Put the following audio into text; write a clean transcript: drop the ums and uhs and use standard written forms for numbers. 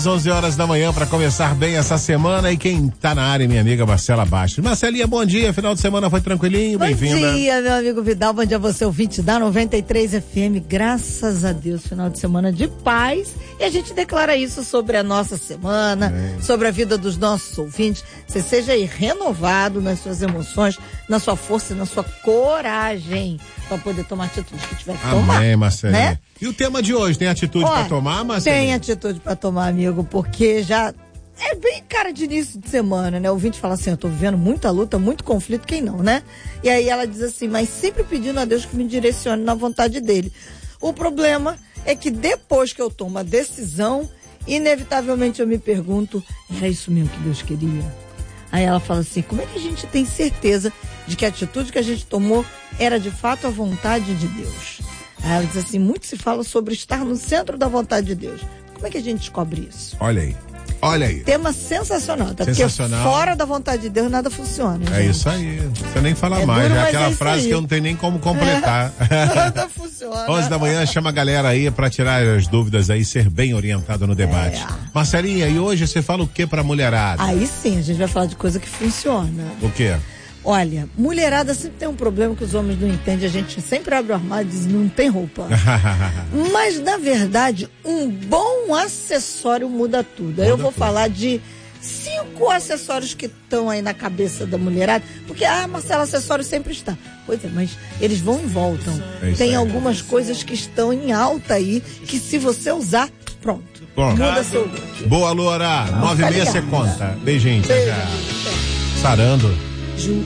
11 horas da manhã para começar bem essa semana, e quem tá na área é minha amiga Marcela Bastos. Marcelinha, bom dia, final de semana foi tranquilinho, bem-vinda. Bom dia, meu amigo Vidal, bom dia a você, ouvinte da 93 FM, graças a Deus, final de semana de paz, e a gente declara isso sobre a nossa semana, sobre a vida dos nossos ouvintes. Você seja aí renovado nas suas emoções, na sua força e na sua coragem para poder tomar a atitude que tiver que tomar. Amém, Marcelinha. Né? E o tema de hoje, tem atitude para tomar, Marcelinha? Tem atitude para tomar, amigo, porque já é bem cara de início de semana, né? O ouvinte fala assim, eu tô vivendo muita luta, muito conflito, quem não, né? E aí ela diz assim, mas sempre pedindo a Deus que me direcione na vontade dele. O problema é que depois que eu tomo a decisão, inevitavelmente eu me pergunto, era isso mesmo que Deus queria? Aí ela fala assim, como é que a gente tem certeza de que a atitude que a gente tomou era de fato a vontade de Deus? Aí ela diz assim, muito se fala sobre estar no centro da vontade de Deus. Como é que a gente descobre isso? Olha aí. Tema sensacional, tá? Porque fora da vontade de Deus nada funciona. É gente. Isso aí, não precisa nem falar mais, duro, é aquela é frase aí. que eu não tenho nem como completar. Nada funciona. 11 da manhã, chama a galera aí pra tirar as dúvidas aí, ser bem orientado no debate. Marcelinha, e hoje você fala o que pra mulherada? Aí sim, a gente vai falar de coisa que funciona. O quê? Olha, mulherada sempre tem um problema que os homens não entendem. A gente sempre abre o armário e diz, não tem roupa. Mas, na verdade, um bom acessório muda tudo. Aí eu vou falar de 5 acessórios que estão aí na cabeça da mulherada. Porque, Marcela, acessório sempre está. Pois é, mas eles vão e voltam. Tem algumas coisas que estão em alta aí, que se você usar, pronto. Muda seu look. Boa, Loura. 9h30 você conta. Beijinho. Beijo. Sarando.